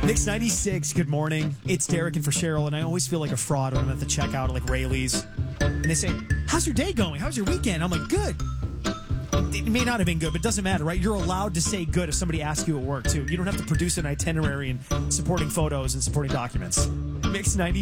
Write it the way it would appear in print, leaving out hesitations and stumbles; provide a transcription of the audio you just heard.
Mix 96, good morning. It's Derek and for Cheryl, and I always feel like a fraud when I'm at the checkout at like Rayleigh's. And they say, how's your day going? How's your weekend? I'm like, good. It may not have been good, but it doesn't matter, right? You're allowed to say good if somebody asks you at work, too. You don't have to produce an itinerary and supporting photos and supporting documents. Mix 96.